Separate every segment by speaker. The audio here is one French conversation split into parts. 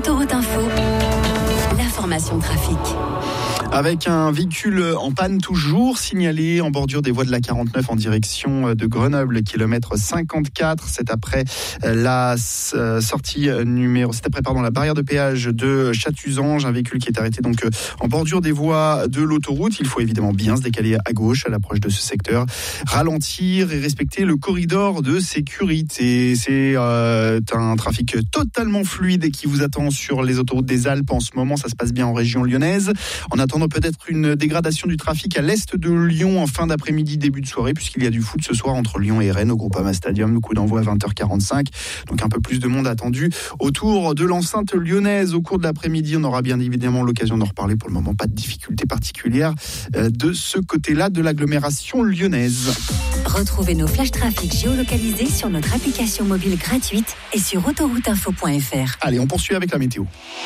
Speaker 1: Autoroute Info, l'information trafic.
Speaker 2: Avec un véhicule en panne toujours signalé en bordure des voies de la 49 en direction de Grenoble, kilomètre 54. C'est après la la barrière de péage de Chatuzange, un véhicule qui est arrêté donc en bordure des voies de l'autoroute. Il faut évidemment bien se décaler à gauche à l'approche de ce secteur, ralentir et respecter le corridor de sécurité. C'est un trafic totalement fluide qui vous attend sur les autoroutes des Alpes en ce moment. Ça se passe bien en région lyonnaise. En attendant peut-être une dégradation du trafic à l'est de Lyon en fin d'après-midi, début de soirée, puisqu'il y a du foot ce soir entre Lyon et Rennes au Groupama Stadium. Le coup d'envoi à 20h45. Donc un peu plus de monde attendu autour de l'enceinte lyonnaise au cours de l'après-midi. On aura bien évidemment l'occasion d'en reparler. Pour le moment, pas de difficultés particulières de ce côté-là de l'agglomération lyonnaise.
Speaker 1: Retrouvez nos flashs trafic géolocalisés sur notre application mobile gratuite et sur autorouteinfo.fr.
Speaker 2: Allez, on poursuit avec la météo.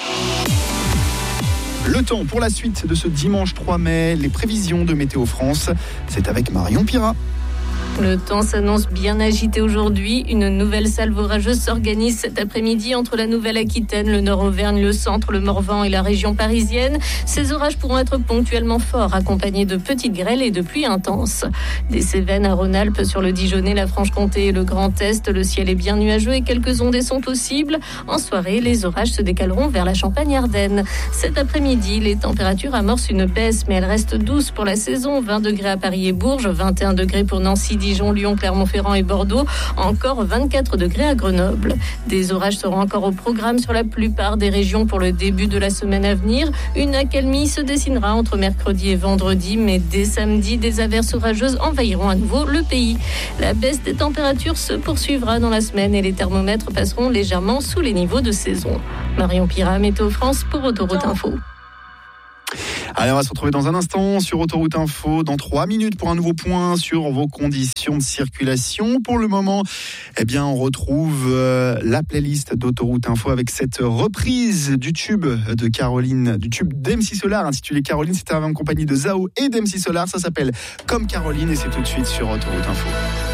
Speaker 2: Le temps pour la suite de ce dimanche 3 mai, les prévisions de Météo France, c'est avec Marion Pirat.
Speaker 3: Le temps s'annonce bien agité aujourd'hui. Une nouvelle salve orageuse s'organise cet après-midi entre la Nouvelle-Aquitaine, le Nord-Auvergne, le centre, le Morvan et la région parisienne. Ces orages pourront être ponctuellement forts, accompagnés de petites grêles et de pluies intenses. Des Cévennes à Rhône-Alpes, sur le Dijonais, la Franche-Comté et le Grand Est, le ciel est bien nuageux et quelques ondées sont possibles. En soirée, les orages se décaleront vers la Champagne-Ardenne. Cet après-midi, les températures amorcent une baisse, mais elles restent douces pour la saison. 20 degrés à Paris et Bourges, 21 degrés pour Nancy, Dijon, Lyon, Clermont-Ferrand et Bordeaux, encore 24 degrés à Grenoble. Des orages seront encore au programme sur la plupart des régions pour le début de la semaine à venir. Une accalmie se dessinera entre mercredi et vendredi, mais dès samedi, des averses orageuses envahiront à nouveau le pays. La baisse des températures se poursuivra dans la semaine et les thermomètres passeront légèrement sous les niveaux de saison. Marion Pirat, Météo France pour Autoroute Info.
Speaker 2: Allez, on va se retrouver dans un instant sur Autoroute Info, dans 3 minutes pour un nouveau point sur vos conditions de circulation. Pour le moment, on retrouve la playlist d'Autoroute Info avec cette reprise du tube de Caroline, du tube d'MC Solar intitulé Caroline. C'était en compagnie de Zao et d'MC Solar. Ça s'appelle Comme Caroline et c'est tout de suite sur Autoroute Info.